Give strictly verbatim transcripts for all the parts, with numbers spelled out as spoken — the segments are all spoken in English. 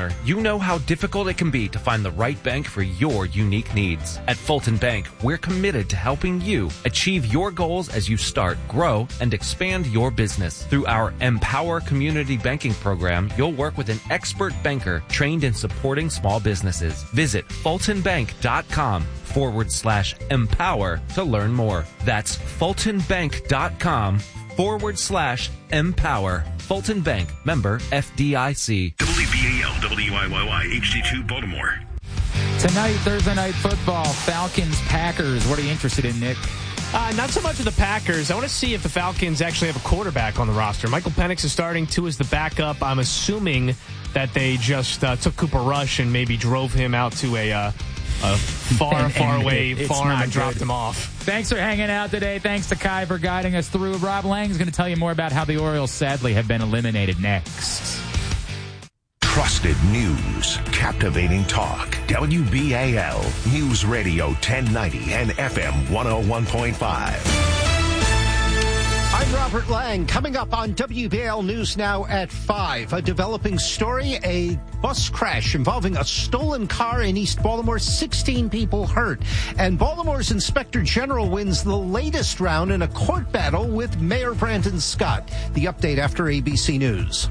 owner, you know how difficult it can be to find the right bank for your unique needs. At Fulton Bank, we're committed to helping you achieve your goals as you start, grow, and expand your business. Through our Empower Community Banking program, you'll work with an expert banker trained in supporting small businesses. Visit fultonbank.com forward slash empower to learn more. That's fultonbank.com forward slash empower. Fulton Bank, member F D I C. W B A L, W I Y Y, H D two, Baltimore. Tonight, Thursday Night Football, Falcons, Packers. What are you interested in, Nick? Uh, not so much of the Packers. I want to see if the Falcons actually have a quarterback on the roster. Michael Penix is starting. Tua is the backup. I'm assuming that they just uh, took Cooper Rush and maybe drove him out to a, uh, a far, and, far and away it, farm and good. dropped him off. Thanks for hanging out today. Thanks to Kai for guiding us through. Rob Lang is going to tell you more about how the Orioles sadly have been eliminated next. Trusted news, captivating talk. W B A L News Radio ten ninety and F M one oh one point five. I'm Robert Lang. Coming up on W B A L News Now at five. A developing story, a bus crash involving a stolen car in East Baltimore. sixteen people hurt. And Baltimore's Inspector General wins the latest round in a court battle with Mayor Brandon Scott. The update after A B C News.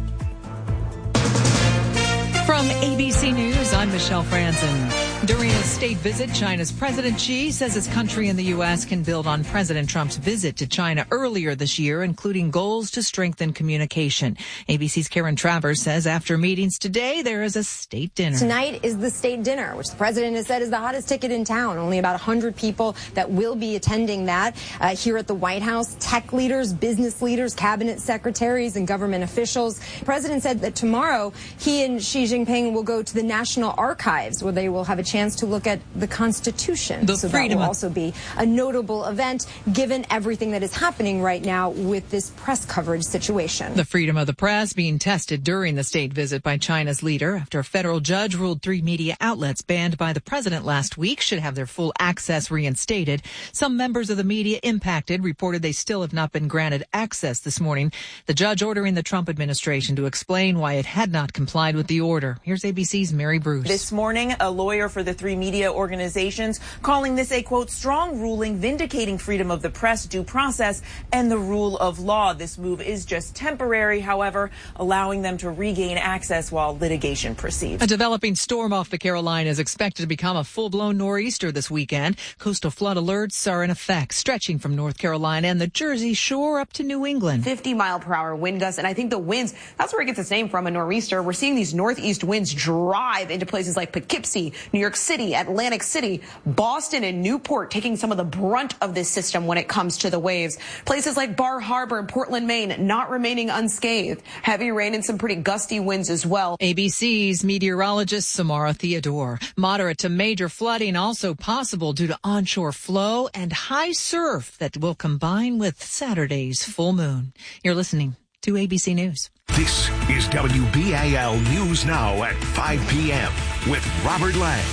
From A B C News, I'm Michelle Franzen. During a state visit, China's President Xi says his country and the U S can build on President Trump's visit to China earlier this year, including goals to strengthen communication. A B C's Karen Travers says after meetings today, there is a state dinner. Tonight is the state dinner, which the president has said is the hottest ticket in town. Only about one hundred people that will be attending that uh, here at the White House. Tech leaders, business leaders, cabinet secretaries, and government officials. The president said that tomorrow he and Xi Jinping will go to the National Archives, where they will have a chance to look at the Constitution. The so freedom that will of- also be a notable event, given everything that is happening right now with this press coverage situation. The freedom of the press being tested during the state visit by China's leader after a federal judge ruled three media outlets banned by the president last week should have their full access reinstated. Some members of the media impacted reported they still have not been granted access this morning. The judge ordering the Trump administration to explain why it had not complied with the order. Here's A B C's Mary Bruce. This morning, a lawyer for the three media organizations calling this a, quote, strong ruling vindicating freedom of the press, due process, and the rule of law. This move is just temporary, however, allowing them to regain access while litigation proceeds. A developing storm off the Carolinas is expected to become a full-blown nor'easter this weekend. Coastal flood alerts are in effect, stretching from North Carolina and the Jersey Shore up to New England. fifty mile per hour wind gusts, and I think the winds, that's where it gets its name from, a nor'easter. We're seeing these northeast winds drive into places like Poughkeepsie, New York City, Atlantic City, Boston, and Newport, taking some of the brunt of this system when it comes to the waves. Places like Bar Harbor and Portland, Maine, not remaining unscathed. Heavy rain and some pretty gusty winds as well. A B C's meteorologist Samara Theodore. Moderate to major flooding also possible due to onshore flow and high surf that will combine with Saturday's full moon. You're listening to A B C News. This is W B A L News Now at five p.m. with Robert Lang.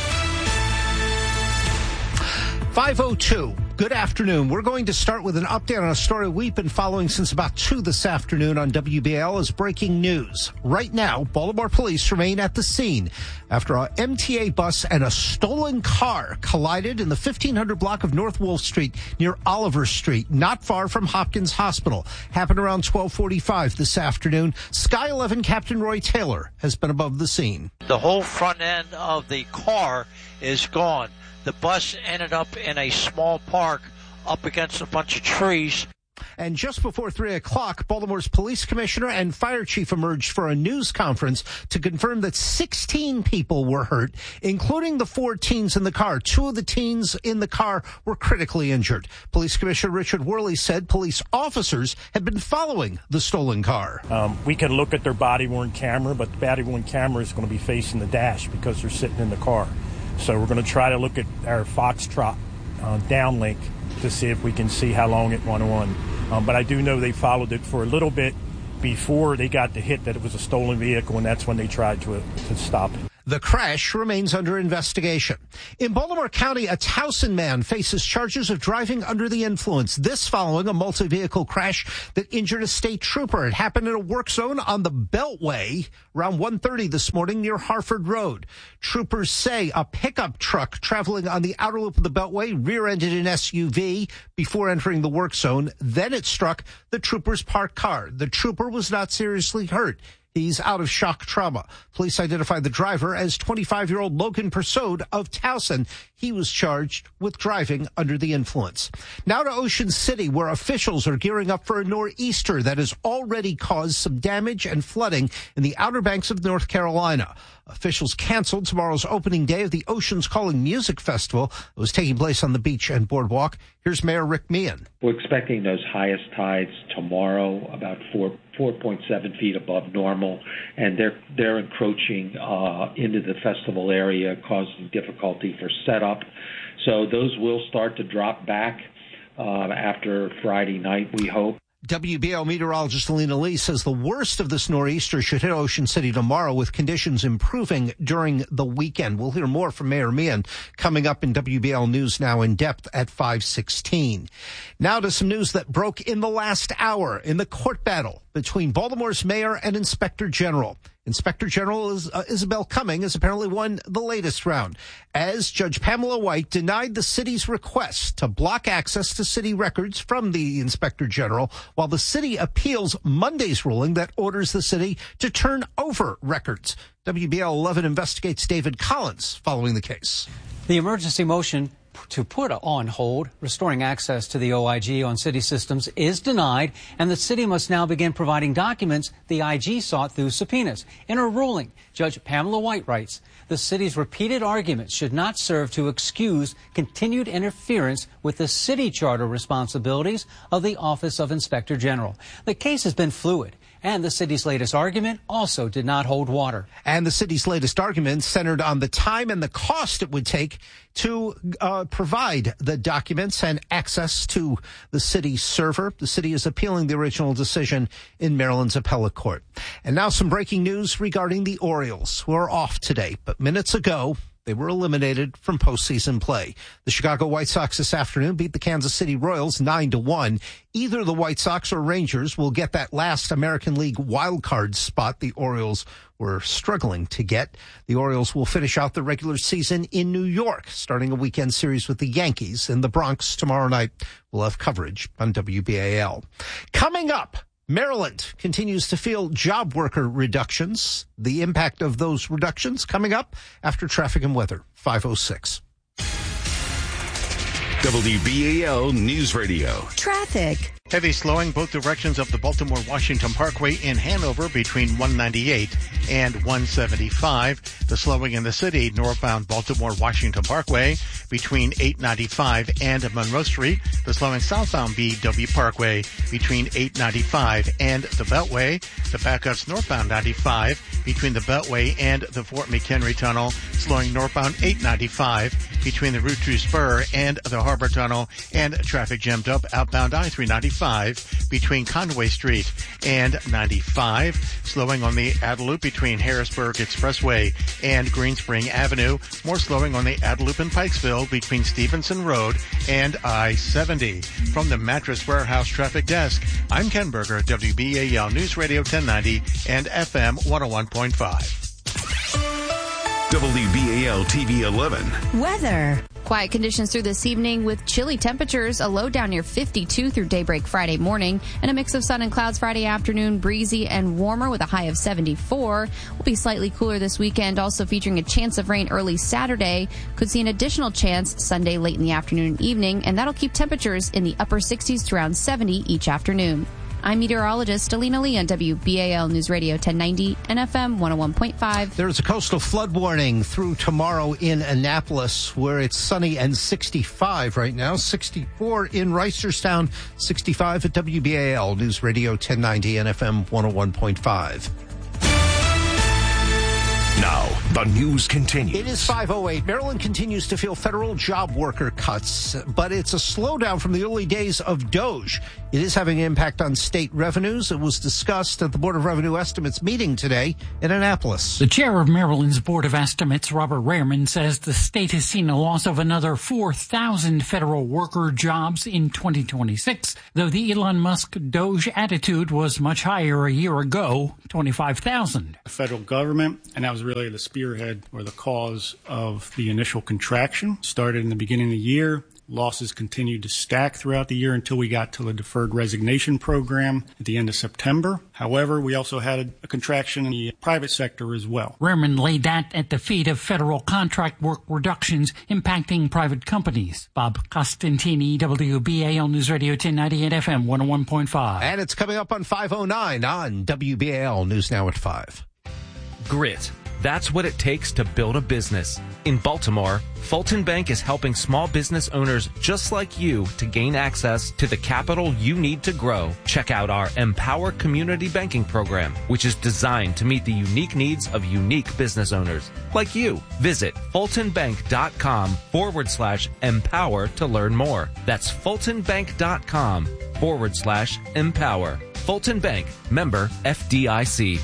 five oh two. Good afternoon. We're going to start with an update on a story we've been following since about two this afternoon on W B A L as breaking news. Right now, Baltimore police remain at the scene after a M T A bus and a stolen car collided in the fifteen hundred block of North Wolf Street near Oliver Street, not far from Hopkins Hospital. Happened around twelve forty-five this afternoon. Sky eleven Captain Roy Taylor has been above the scene. The whole front end of the car is gone. The bus ended up in a small park up against a bunch of trees. And just before three o'clock, Baltimore's police commissioner and fire chief emerged for a news conference to confirm that sixteen people were hurt, including the four teens in the car. Two of the teens in the car were critically injured. Police Commissioner Richard Worley said police officers had been following the stolen car. Um, we can look at their body-worn camera, but the body-worn camera is going to be facing the dash because they're sitting in the car. So we're going to try to look at our Foxtrot uh, downlink to see if we can see how long it went on. Um, but I do know they followed it for a little bit before they got the hit that it was a stolen vehicle, and that's when they tried to, to stop it. The crash remains under investigation. In Baltimore County, a Towson man faces charges of driving under the influence. This following a multi-vehicle crash that injured a state trooper. It happened in a work zone on the Beltway around one thirty this morning near Harford Road. Troopers say a pickup truck traveling on the outer loop of the Beltway rear-ended an S U V before entering the work zone. Then it struck the trooper's parked car. The trooper was not seriously hurt. He's out of shock trauma. Police identified the driver as twenty-five-year-old Logan Persaud of Towson. He was charged with driving under the influence. Now to Ocean City, where officials are gearing up for a nor'easter that has already caused some damage and flooding in the Outer Banks of North Carolina. Officials canceled tomorrow's opening day of the Oceans Calling Music Festival. It was taking place on the beach and boardwalk. Here's Mayor Rick Meehan. We're expecting those highest tides tomorrow, about four four point seven feet above normal, and they're they're encroaching uh, into the festival area, causing difficulty for setup. So those will start to drop back uh, after Friday night, we hope. W B A L meteorologist Alina Lee says the worst of this nor'easter should hit Ocean City tomorrow, with conditions improving during the weekend. We'll hear more from Mayor Meehan coming up in W B A L News Now in depth at five sixteen. Now to some news that broke in the last hour in the court battle between Baltimore's mayor and inspector general. Inspector General is, uh, Isabel Cumming has apparently won the latest round, as Judge Pamela White denied the city's request to block access to city records from the Inspector General, while the city appeals Monday's ruling that orders the city to turn over records. W B L eleven investigates David Collins following the case. The emergency motion to put on hold restoring access to the O I G on city systems is denied, and the city must now begin providing documents the I G sought through subpoenas. In her ruling, Judge Pamela White writes, the city's repeated arguments should not serve to excuse continued interference with the city charter responsibilities of the Office of Inspector General. The case has been fluid, and the city's latest argument also did not hold water. And the city's latest argument centered on the time and the cost it would take to uh, provide the documents and access to the city's server. The city is appealing the original decision in Maryland's appellate court. And now some breaking news regarding the Orioles, who are off today. But minutes ago, they were eliminated from postseason play. The Chicago White Sox this afternoon beat the Kansas City Royals nine to one. Either the White Sox or Rangers will get that last American League wildcard spot the Orioles were struggling to get. The Orioles will finish out the regular season in New York, starting a weekend series with the Yankees in the Bronx tomorrow night. We'll have coverage on W B A L. Coming up, Maryland continues to feel job worker reductions. The impact of those reductions coming up after traffic and weather. five oh six. W B A L News Radio. Traffic. Heavy slowing both directions of the Baltimore-Washington Parkway in Hanover between one ninety-eight and one seventy-five. The slowing in the city northbound Baltimore-Washington Parkway between eight ninety-five and Monroe Street. The slowing southbound B W Parkway between eight ninety-five and the Beltway. The backups northbound ninety-five between the Beltway and the Fort McHenry Tunnel. Slowing northbound eight ninety-five between the Route two Spur and the Harbor Tunnel. And traffic jammed up outbound I three ninety-five between Conway Street and ninety-five. Slowing on the Adeloop between Harrisburg Expressway and Greenspring Avenue. More slowing on the Adeloop in Pikesville between Stevenson Road and I seventy. From the Mattress Warehouse Traffic Desk, I'm Ken Berger, W B A L News Radio ten ninety and F M one oh one point five. W B A L T V eleven. Weather. Quiet conditions through this evening with chilly temperatures, a low down near fifty-two through daybreak Friday morning, and a mix of sun and clouds Friday afternoon, breezy and warmer with a high of seventy-four. Will be slightly cooler this weekend, also featuring a chance of rain early Saturday. Could see an additional chance Sunday late in the afternoon and evening, and that'll keep temperatures in the upper sixties to around seventy each afternoon. I'm meteorologist Alina Lee on W B A L News Radio ten ninety and F M one oh one point five. There's a coastal flood warning through tomorrow in Annapolis, where it's sunny and sixty-five right now. sixty-four in Reisterstown, sixty-five at W B A L News Radio ten ninety and F M one oh one point five. Now, the The news continues. It is five oh eight. Maryland continues to feel federal job worker cuts, but it's a slowdown from the early days of DOGE. It is having an impact on state revenues. It was discussed at the Board of Revenue Estimates meeting today in Annapolis. The chair of Maryland's Board of Estimates, Robert Rehrman, says the state has seen a loss of another four thousand federal worker jobs in twenty twenty-six, though the Elon Musk DOGE attitude was much higher a year ago, twenty-five thousand. The federal government, and that was really the spearhead or the cause of the initial contraction. Started in the beginning of the year. Losses continued to stack throughout the year until we got to the deferred resignation program at the end of September. However, we also had a contraction in the private sector as well. Rehrman laid that at the feet of federal contract work reductions impacting private companies. Bob Costantini, W B A L News Radio ten ninety and F M one oh one point five. And it's coming up on five oh nine on W B A L News Now at five. Grit. That's what it takes to build a business. In Baltimore, Fulton Bank is helping small business owners just like you to gain access to the capital you need to grow. Check out our Empower Community Banking Program, which is designed to meet the unique needs of unique business owners like you. Visit fultonbank.com forward slash empower to learn more. That's fultonbank.com forward slash empower. Fulton Bank, member F D I C.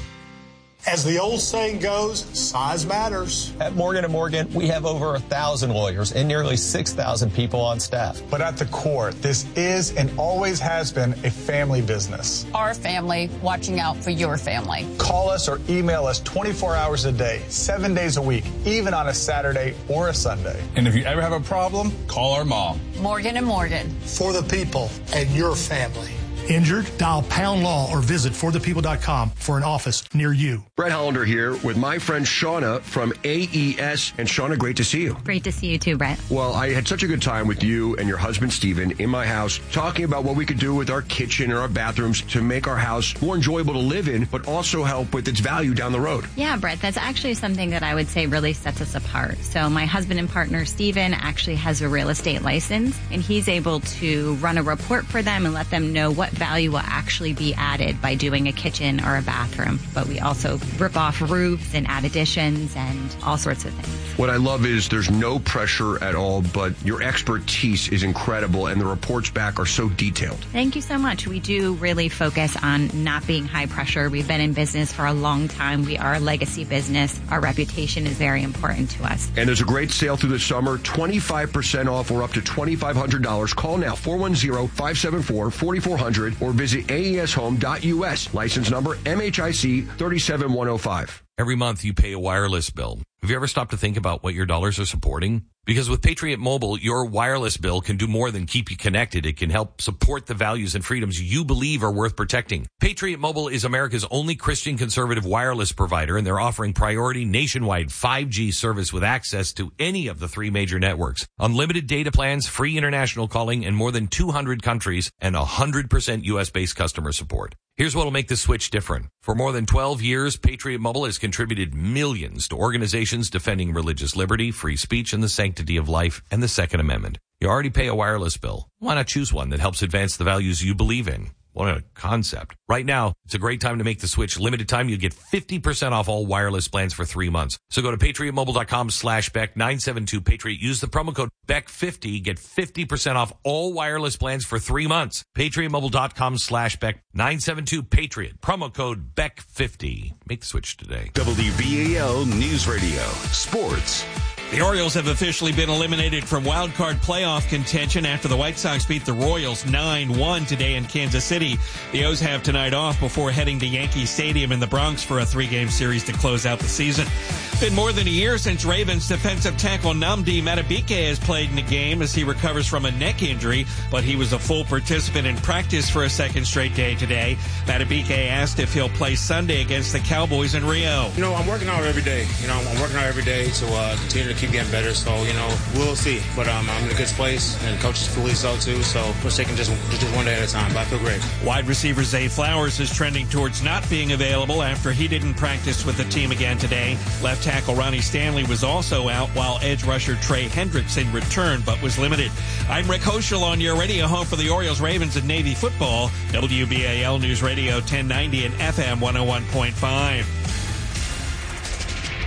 As the old saying goes, size matters. At Morgan and Morgan, we have over a thousand lawyers and nearly six thousand people on staff. But at the core, this is and always has been a family business. Our family watching out for your family. Call us or email us twenty-four hours a day, seven days a week, even on a Saturday or a Sunday. And if you ever have a problem, call our mom. Morgan and Morgan. For the people and your family. Injured? Dial Pound Law or visit for the people dot com for an office near you. Brett Hollander here with my friend Shauna from A E S. And Shauna, great to see you. Great to see you too, Brett. Well, I had such a good time with you and your husband, Steven, in my house, talking about what we could do with our kitchen and our bathrooms to make our house more enjoyable to live in, but also help with its value down the road. Yeah, Brett, that's actually something that I would say really sets us apart. So my husband and partner, Steven, actually has a real estate license, and he's able to run a report for them and let them know what value will actually be added by doing a kitchen or a bathroom. But we also rip off roofs and add additions and all sorts of things. What I love is there's no pressure at all, but your expertise is incredible and the reports back are so detailed. Thank you so much. We do really focus on not being high pressure. We've been in business for a long time. We are a legacy business. Our reputation is very important to us. And there's a great sale through the summer, twenty-five percent off or up to twenty-five hundred dollars. Call now, four one zero, five seven four, four four zero zero or visit A E S home dot U S. License number M H I C three seven one zero five. Every month you pay a wireless bill. Have you ever stopped to think about what your dollars are supporting? Because with Patriot Mobile, your wireless bill can do more than keep you connected. It can help support the values and freedoms you believe are worth protecting. Patriot Mobile is America's only Christian conservative wireless provider, and they're offering priority nationwide five G service with access to any of the three major networks. Unlimited data plans, free international calling in more than two hundred countries, and one hundred percent U S-based customer support. Here's what will make this switch different. For more than twelve years, Patriot Mobile has contributed millions to organizations defending religious liberty, free speech, and the sanctity of life, and the Second Amendment. You already pay a wireless bill. Why not choose one that helps advance the values you believe in? What a concept. Right now, it's a great time to make the switch. Limited time, you get fifty percent off all wireless plans for three months. So go to patriot mobile dot com slash Beck nine seven two Patriot. Use the promo code Beck fifty. Get fifty percent off all wireless plans for three months. patriot mobile dot com slash Beck nine seven two Patriot. Promo code Beck fifty. Make the switch today. W B A L News Radio. Sports. The Orioles have officially been eliminated from wild card playoff contention after the White Sox beat the Royals nine one today in Kansas City. The O's have tonight off before heading to Yankee Stadium in the Bronx for a three-game series to close out the season. Been more than a year since Ravens defensive tackle Nnamdi Madubuike has played in the game as he recovers from a neck injury, but he was a full participant in practice for a second straight day today. Madubuike asked if he'll play Sunday against the Cowboys in Rio. You know, I'm working out every day. You know, I'm working out every day to uh, continue to keep getting better. So, you know, we'll see. But um, I'm in a good place, and coach is fully so too. So we're taking just just one day at a time. But I feel great. Wide receiver Zay Flowers is trending towards not being available after he didn't practice with the team again today. Left tackle Ronnie Stanley was also out, while edge rusher Trey Hendrickson returned but was limited. I'm Rick Hoschel on your radio home for the Orioles, Ravens, and Navy football. W B A L News Radio ten ninety and F M one oh one point five.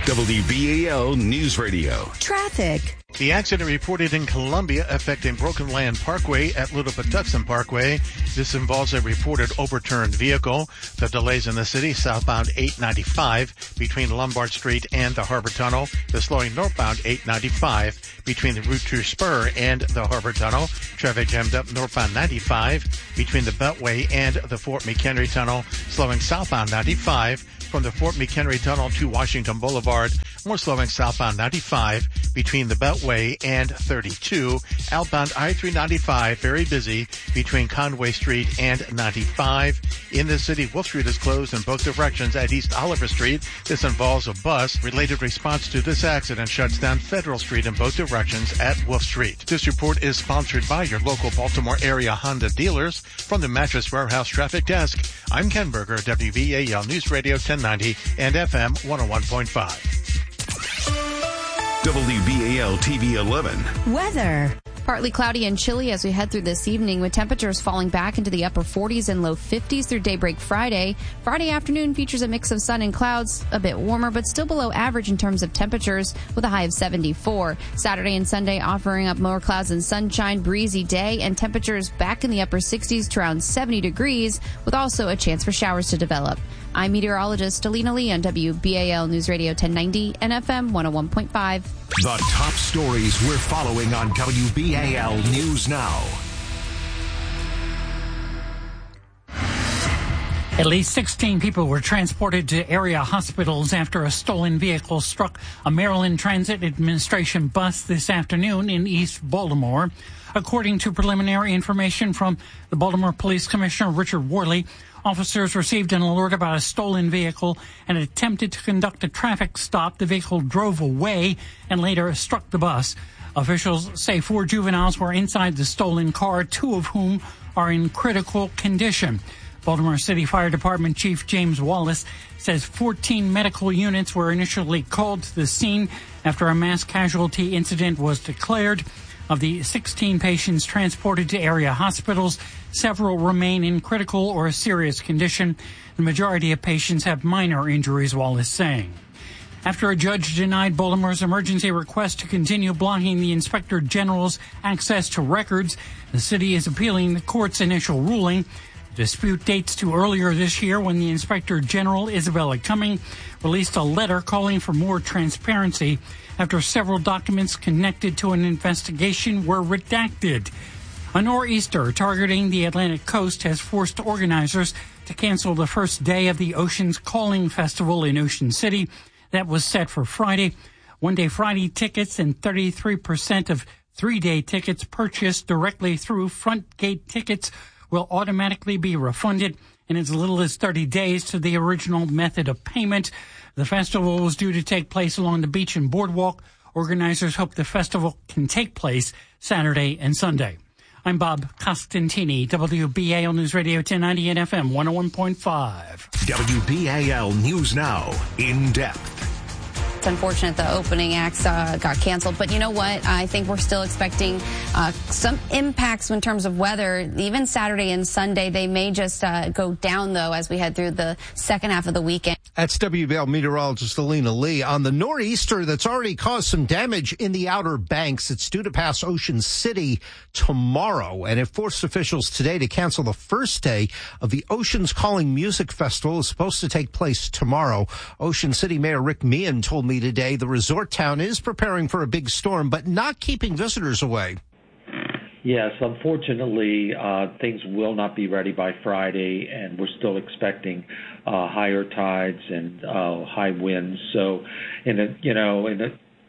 W B A L News Radio. Traffic. The accident reported in Columbia affecting Broken Land Parkway at Little Patuxent Parkway. This involves a reported overturned vehicle. The delays in the city southbound eight ninety-five between Lombard Street and the Harbor Tunnel. The slowing northbound eight ninety-five between the Route two Spur and the Harbor Tunnel. Traffic jammed up northbound ninety-five between the Beltway and the Fort McHenry Tunnel. Slowing southbound ninety-five from the Fort McHenry Tunnel to Washington Boulevard. More slowing southbound ninety-five between the Beltway and thirty-two. Outbound I three ninety-five, very busy between Conway Street and ninety-five. In the city, Wolf Street is closed in both directions at East Oliver Street. This involves a bus. Related response to this accident shuts down Federal Street in both directions at Wolf Street. This report is sponsored by your local Baltimore area Honda dealers. From the Mattress Warehouse Traffic Desk, I'm Ken Berger, W B A L News Radio ten ninety and F M one oh one point five. W B A L T V eleven. Weather. Partly cloudy and chilly as we head through this evening, with temperatures falling back into the upper forties and low fifties through daybreak Friday. Friday afternoon features a mix of sun and clouds, a bit warmer, but still below average in terms of temperatures, with a high of seventy-four. Saturday and Sunday offering up more clouds and sunshine, breezy day, and temperatures back in the upper sixties to around seventy degrees, with also a chance for showers to develop. I'm meteorologist Alina Lee on W B A L News Radio ten ninety and F M one oh one point five. The top stories we're following on W B A L News Now. At least sixteen people were transported to area hospitals after a stolen vehicle struck a Maryland Transit Administration bus this afternoon in East Baltimore. According to preliminary information from the Baltimore Police Commissioner Richard Worley, officers received an alert about a stolen vehicle and attempted to conduct a traffic stop. The vehicle drove away and later struck the bus. Officials say four juveniles were inside the stolen car, two of whom are in critical condition. Baltimore City Fire Department Chief James Wallace says fourteen medical units were initially called to the scene after a mass casualty incident was declared. Of the sixteen patients transported to area hospitals, several remain in critical or serious condition. The majority of patients have minor injuries, Wallace saying. After a judge denied Baltimore's emergency request to continue blocking the Inspector General's access to records, the city is appealing the court's initial ruling. The dispute dates to earlier this year when the Inspector General, Isabella Cumming, released a letter calling for more transparency after several documents connected to an investigation were redacted. A nor'easter targeting the Atlantic coast has forced organizers to cancel the first day of the Oceans Calling Festival in Ocean City. That was set for Friday. One-day Friday tickets and thirty-three percent of three-day tickets purchased directly through Front Gate Tickets will automatically be refunded in as little as thirty days to the original method of payment. The festival was due to take place along the beach and boardwalk. Organizers hope the festival can take place Saturday and Sunday. I'm Bob Costantini, W B A L News Radio ten ninety and F M one oh one point five. W B A L News Now, in depth. It's unfortunate the opening acts uh, got canceled, but you know what? I think we're still expecting uh, some impacts in terms of weather. Even Saturday and Sunday, they may just uh, go down, though, as we head through the second half of the weekend. That's W B A L meteorologist Alina Lee. On the nor'easter that's already caused some damage in the Outer Banks, it's due to pass Ocean City tomorrow, and it forced officials today to cancel the first day of the Oceans Calling Music Festival. It's supposed to take place tomorrow. Ocean City Mayor Rick Meehan told me today the resort town is preparing for a big storm, but not keeping visitors away. Yes, unfortunately, uh, things will not be ready by Friday, and we're still expecting uh, higher tides and uh, high winds. So, in a, you know, in a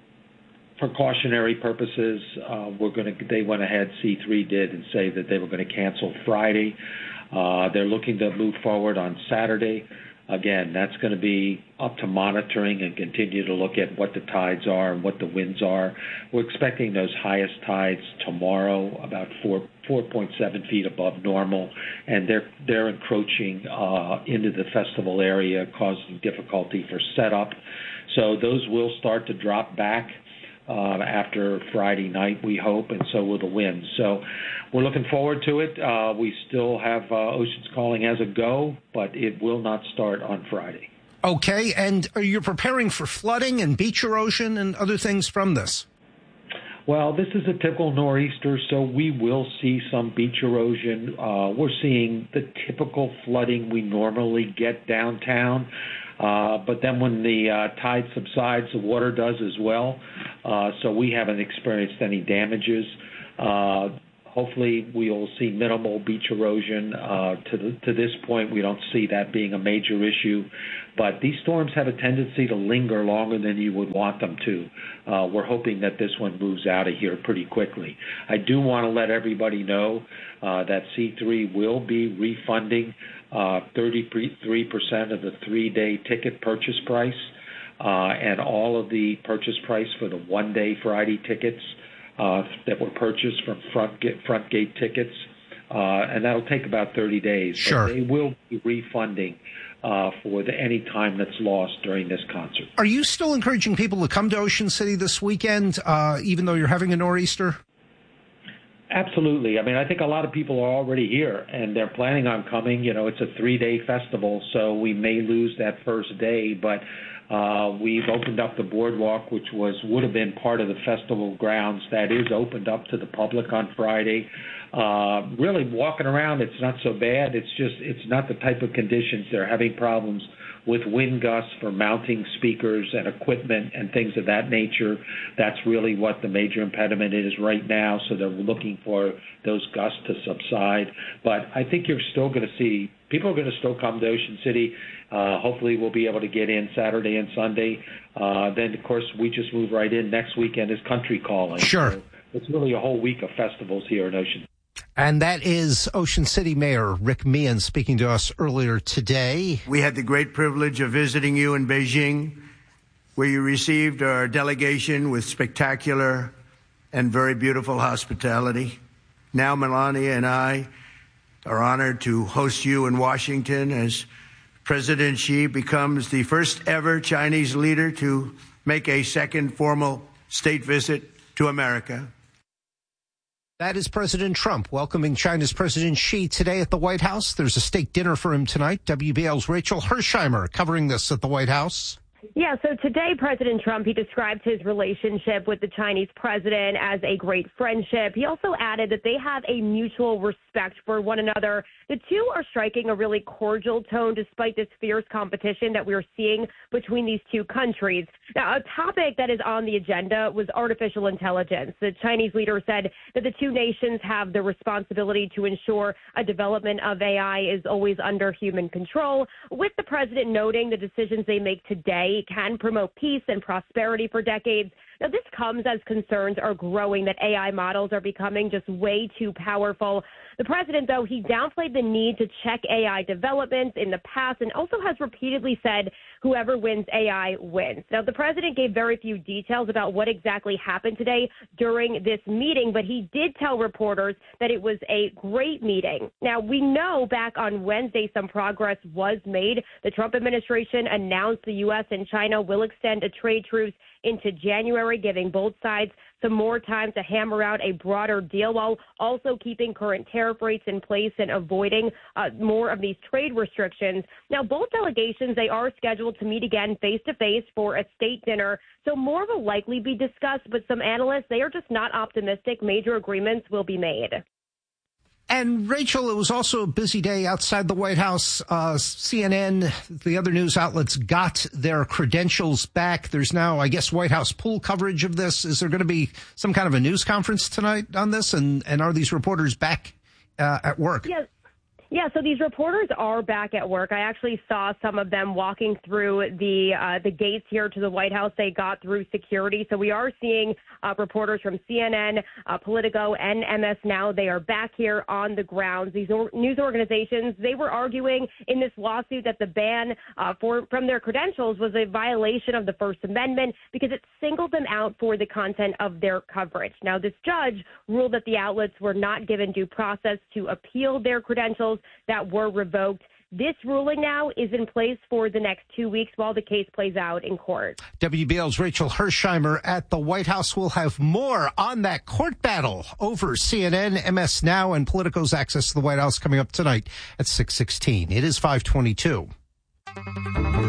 precautionary purposes, uh, we're going to. They went ahead. C three did and say that they were going to cancel Friday. Uh, they're looking to move forward on Saturday. Again, that's going to be up to monitoring and continue to look at what the tides are and what the winds are. We're expecting those highest tides tomorrow, about four four point seven feet above normal, and they're they're encroaching uh, into the festival area, causing difficulty for setup. So those will start to drop back uh, after Friday night, we hope, and so will the winds. So we're looking forward to it. Uh, we still have uh, Oceans Calling as a go, but it will not start on Friday. Okay, and are you preparing for flooding and beach erosion and other things from this? Well, this is a typical nor'easter, so we will see some beach erosion. Uh, we're seeing the typical flooding we normally get downtown. Uh, but then when the uh, tide subsides, the water does as well. Uh, so we haven't experienced any damages. Uh, hopefully we will see minimal beach erosion. Uh, to, the, to this point, we don't see that being a major issue. But these storms have a tendency to linger longer than you would want them to. Uh, we're hoping that this one moves out of here pretty quickly. I do want to let everybody know uh, that C three will be refunding uh, thirty-three percent of the three-day ticket purchase price uh, and all of the purchase price for the one-day Friday tickets uh, that were purchased from front gate, front gate tickets. Uh, and that'll take about thirty days. Sure. But they will be refunding Uh, for the, any time that's lost during this concert. Are you still encouraging people to come to Ocean City this weekend, uh, even though you're having a nor'easter? Absolutely. I mean, I think a lot of people are already here, and they're planning on coming. You know, it's a three-day festival, so we may lose that first day, but uh, we've opened up the boardwalk, which was would have been part of the festival grounds. That is opened up to the public on Friday. Uh, really walking around, it's not so bad. It's just, it's not the type of conditions. They're having problems with wind gusts for mounting speakers and equipment and things of that nature. That's really what the major impediment is right now. So they're looking for those gusts to subside. But I think you're still going to see, people are going to still come to Ocean City. Uh, hopefully we'll be able to get in Saturday and Sunday. Uh, then, of course, we just move right in. Next weekend is Country Calling. Sure. So it's really a whole week of festivals here in Ocean City. And that is Ocean City Mayor Rick Meehan speaking to us earlier today. We had the great privilege of visiting you in Beijing, where you received our delegation with spectacular and very beautiful hospitality. Now Melania and I are honored to host you in Washington as President Xi becomes the first ever Chinese leader to make a second formal state visit to America. That is President Trump welcoming China's President Xi today at the White House. There's a state dinner for him tonight. W B L's Rachel Hersheimer covering this at the White House. Yeah, so today President Trump, he described his relationship with the Chinese president as a great friendship. He also added that they have a mutual respect for one another. The two are striking a really cordial tone despite this fierce competition that we're seeing between these two countries. Now, a topic that is on the agenda was artificial intelligence. The Chinese leader said that the two nations have the responsibility to ensure a development of A I is always under human control, with the president noting the decisions they make today can promote peace and prosperity for decades. Now, this comes as concerns are growing that A I models are becoming just way too powerful. The president, though, he downplayed the need to check A I developments in the past and also has repeatedly said whoever wins A I wins. Now, the president gave very few details about what exactly happened today during this meeting, but he did tell reporters that it was a great meeting. Now, we know back on Wednesday some progress was made. The Trump administration announced the U S and China will extend a trade truce into January, giving both sides some more time to hammer out a broader deal while also keeping current tariff rates in place and avoiding uh, more of these trade restrictions. Now, both delegations, they are scheduled to meet again face-to-face for a state dinner, so more will likely be discussed, but some analysts, they are just not optimistic major agreements will be made. And, Rachel, it was also a busy day outside the White House. Uh, C N N, the other news outlets, got their credentials back. There's now, I guess, White House pool coverage of this. Is there going to be some kind of a news conference tonight on this? And, and are these reporters back uh, at work? Yes. Yeah, so these reporters are back at work. I actually saw some of them walking through the uh, the gates here to the White House. They got through security. So we are seeing uh, reporters from C N N, uh, Politico, and M S Now. They are back here on the grounds. These or- news organizations, they were arguing in this lawsuit that the ban uh, for from their credentials was a violation of the First Amendment because it singled them out for the content of their coverage. Now, this judge ruled that the outlets were not given due process to appeal their credentials that were revoked. This ruling now is in place for the next two weeks while the case plays out in court. W B L's Rachel Hersheimer at the White House. Will have more on that court battle over C N N, M S Now, and Politico's access to the White House coming up tonight at six sixteen. It is five twenty-two. Your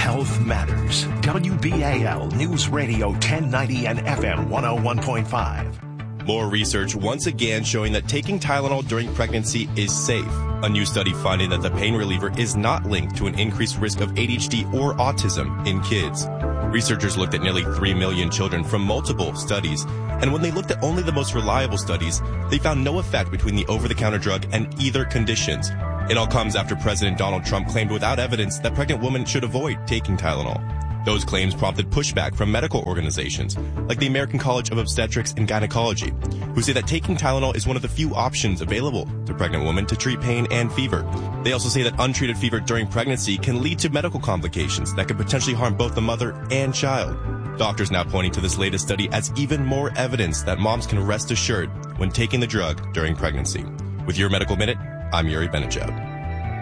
Health matters. W B A L News Radio ten ninety and F M one oh one point five. More research once again showing that taking Tylenol during pregnancy is safe. A new study finding that the pain reliever is not linked to an increased risk of A D H D or autism in kids. Researchers looked at nearly three million children from multiple studies, and when they looked at only the most reliable studies, they found no effect between the over-the-counter drug and either conditions. It all comes after President Donald Trump claimed without evidence that pregnant women should avoid taking Tylenol. Those claims prompted pushback from medical organizations, like the American College of Obstetrics and Gynecology, who say that taking Tylenol is one of the few options available to pregnant women to treat pain and fever. They also say that untreated fever during pregnancy can lead to medical complications that could potentially harm both the mother and child. Doctors now pointing to this latest study as even more evidence that moms can rest assured when taking the drug during pregnancy. With your Medical Minute, I'm Yuri Benejout.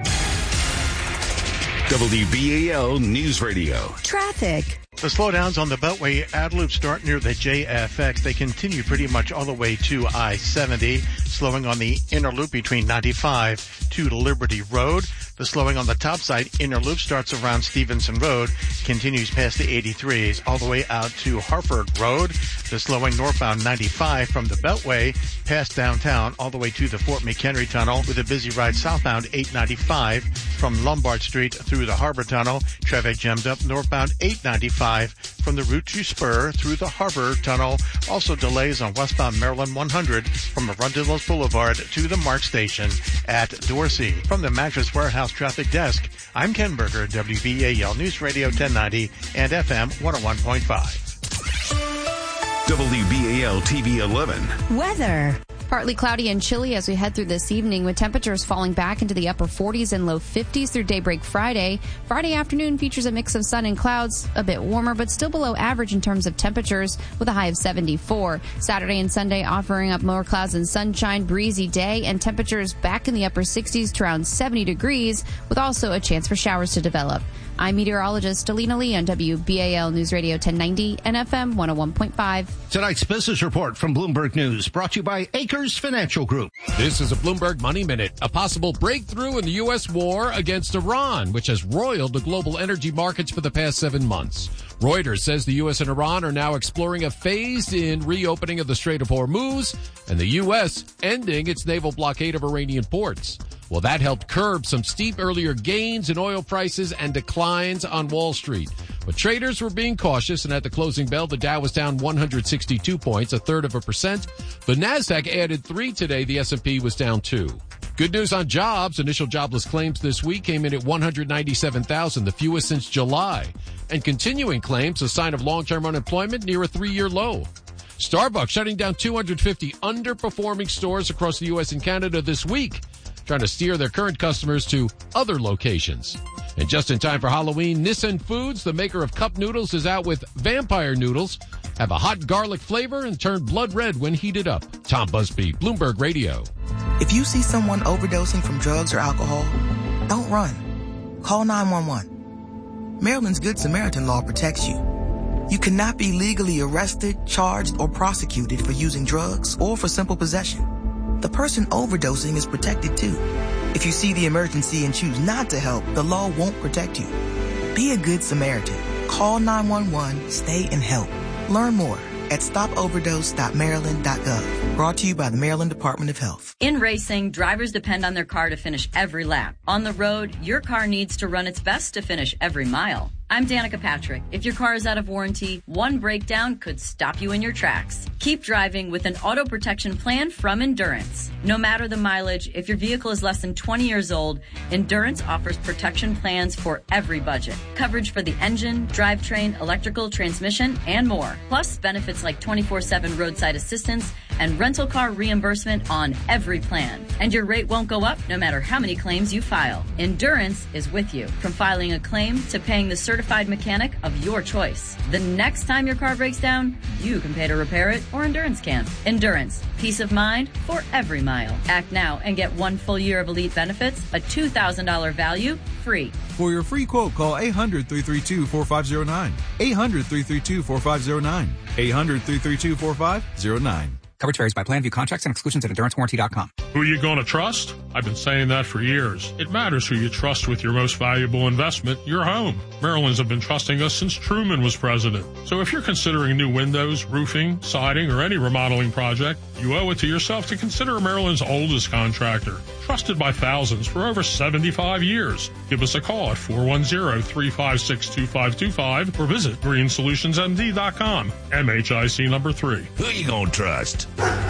W B A L News Radio. Traffic. The slowdowns on the Beltway ad loop start near the J F X. They continue pretty much all the way to I seventy, slowing on the inner loop between ninety-five to Liberty Road. The slowing on the top side inner loop starts around Stevenson Road, continues past the eighty-threes all the way out to Harford Road. The slowing northbound ninety-five from the Beltway past downtown all the way to the Fort McHenry Tunnel, with a busy ride southbound eight ninety-five from Lombard Street through the Harbor Tunnel. Traffic jammed up northbound eight ninety-five from the Route two Spur through the Harbor Tunnel. Also delays on westbound Maryland one hundred from Arundel Boulevard to the Mark Station at Dorsey. From the Mattress Warehouse Traffic Desk, I'm Ken Berger, W B A L News Radio ten ninety and F M one oh one point five. W B A L T V eleven. Weather. Partly cloudy and chilly as we head through this evening, with temperatures falling back into the upper forties and low fifties through daybreak Friday. Friday afternoon features a mix of sun and clouds, a bit warmer, but still below average in terms of temperatures, with a high of seventy-four. Saturday and Sunday offering up more clouds and sunshine, breezy day, and temperatures back in the upper sixties to around seventy degrees, with also a chance for showers to develop. I'm meteorologist Alina Lee on W B A L News Radio ten ninety and F M one oh one point five. Tonight's business report from Bloomberg News, brought to you by Acres Financial Group. This is a Bloomberg Money Minute. A possible breakthrough in the U S war against Iran, which has roiled the global energy markets for the past seven months. Reuters says the U S and Iran are now exploring a phased-in reopening of the Strait of Hormuz, and the U S ending its naval blockade of Iranian ports. Well, that helped curb some steep earlier gains in oil prices and declines on Wall Street. But traders were being cautious, and at the closing bell, the Dow was down one hundred sixty-two points, a third of a percent. The Nasdaq added three today. The S and P was down two. Good news on jobs. Initial jobless claims this week came in at one hundred ninety-seven thousand, the fewest since July. And continuing claims, a sign of long-term unemployment near a three-year low. Starbucks shutting down two hundred fifty underperforming stores across the U S and Canada this week, trying to steer their current customers to other locations. And just in time for Halloween, Nissan Foods, the maker of cup noodles, is out with vampire noodles. Have a hot garlic flavor and turn blood red when heated up. Tom Busby, Bloomberg Radio. If you see someone overdosing from drugs or alcohol, don't run. Call nine one one. Maryland's Good Samaritan law protects you. You cannot be legally arrested, charged, or prosecuted for using drugs or for simple possession. The person overdosing is protected too. If you see the emergency and choose not to help, the law won't protect you. Be a good Samaritan. Call nine one one, stay and help. Learn more at stop overdose dot maryland dot gov. Brought to you by the Maryland Department of Health. In racing, drivers depend on their car to finish every lap. On the road, your car needs to run its best to finish every mile. I'm Danica Patrick. If your car is out of warranty, one breakdown could stop you in your tracks. Keep driving with an auto protection plan from Endurance. No matter the mileage, if your vehicle is less than twenty years old, Endurance offers protection plans for every budget. Coverage for the engine, drivetrain, electrical, transmission, and more. Plus benefits like twenty-four seven roadside assistance and rental car reimbursement on every plan. And your rate won't go up no matter how many claims you file. Endurance is with you, from filing a claim to paying the certified mechanic of your choice. The next time your car breaks down, you can pay to repair it, or Endurance can. Endurance, peace of mind for every mile. Act now and get one full year of elite benefits, a two thousand dollars value, free. For your free quote, call eight hundred, three three two, four five zero nine. eight hundred, three three two, four five zero nine. eight hundred, three three two, four five zero nine. Coverage varies by plan. View contracts and exclusions at endurance warranty dot com. Who are you going to trust? I've been saying that for years. It matters who you trust with your most valuable investment, your home. Maryland's have been trusting us since Truman was president. So if you're considering new windows, roofing, siding, or any remodeling project, you owe it to yourself to consider Maryland's oldest contractor, trusted by thousands for over seventy-five years. Give us a call at four one zero, three five six, two five two five or visit green solutions m d dot com. M H I C number three. Who you gonna trust?